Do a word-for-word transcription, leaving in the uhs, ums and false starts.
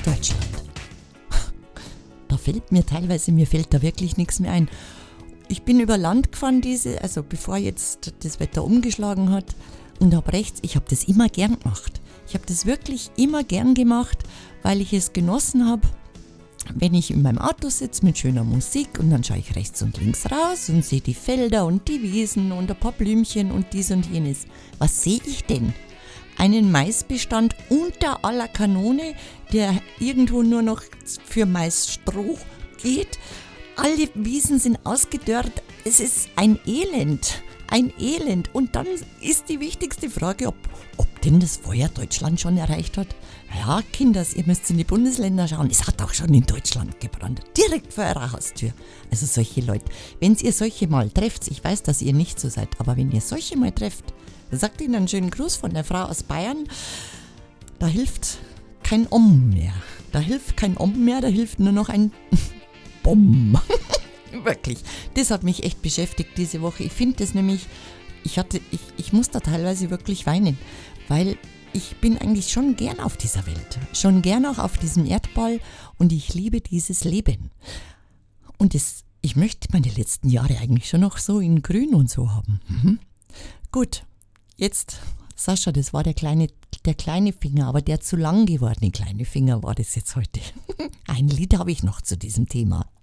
Deutschland. Da fällt mir teilweise, mir fällt da wirklich nichts mehr ein. Ich bin über Land gefahren, diese, also bevor jetzt das Wetter umgeschlagen hat, und habe rechts, ich habe das immer gern gemacht. Ich habe das wirklich immer gern gemacht, weil ich es genossen habe, wenn ich in meinem Auto sitze mit schöner Musik und dann schaue ich rechts und links raus und sehe die Felder und die Wiesen und ein paar Blümchen und dies und jenes. Was sehe ich denn? Einen Maisbestand unter aller Kanone, der irgendwo nur noch für Maisstroh geht. Alle Wiesen sind ausgedörrt. Es ist ein Elend, ein Elend. Und dann ist die wichtigste Frage, ob, ob denn das Feuer Deutschland schon erreicht hat. Ja, Kinders, ihr müsst in die Bundesländer schauen. Es hat auch schon in Deutschland gebrannt, direkt vor eurer Haustür. Also solche Leute, wenn ihr solche mal trefft, ich weiß, dass ihr nicht so seid, aber wenn ihr solche mal trefft, sagt ihnen einen schönen Gruß von der Frau aus Bayern. Da hilft kein Om mehr. Da hilft kein Om mehr, da hilft nur noch ein Bom. Wirklich. Das hat mich echt beschäftigt diese Woche. Ich finde das nämlich, ich hatte, ich, ich muss da teilweise wirklich weinen, weil ich bin eigentlich schon gern auf dieser Welt. Schon gern auch auf diesem Erdball und ich liebe dieses Leben. Und das, ich möchte meine letzten Jahre eigentlich schon noch so in Grün und so haben. Mhm. Gut. Jetzt, Sascha, das war der kleine, der kleine Finger, aber der zu lang gewordene kleine Finger war das jetzt heute. Ein Lied habe ich noch zu diesem Thema.